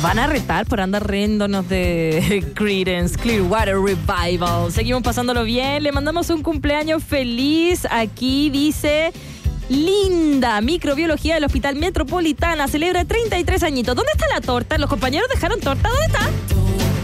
van a retar por andar riéndonos de Creedence Clearwater Revival. Seguimos pasándolo bien. Le mandamos un cumpleaños feliz. Aquí dice... Linda, microbiología del Hospital Metropolitana, celebra 33 añitos. ¿Dónde está la torta? ¿Los compañeros dejaron torta? ¿Dónde está?